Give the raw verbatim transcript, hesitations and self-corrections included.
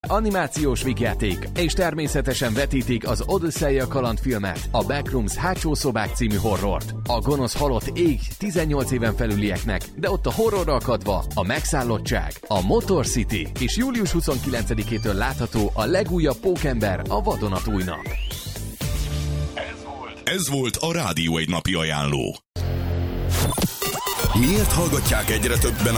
animációs vígjáték, és természetesen vetítik az Odüsszeia kalandfilmet, a Backrooms hátsó szobák című horrort. A gonosz halott ég tizennyolc éven felülieknek, de ott a horrorra akadva a megszállottság, a Motor City, és július huszonkilencedikétől látható a legújabb Pókember, a vadonatúj nap. Ez volt a Rádió egy napi ajánló. Miért hallgatják egyre többen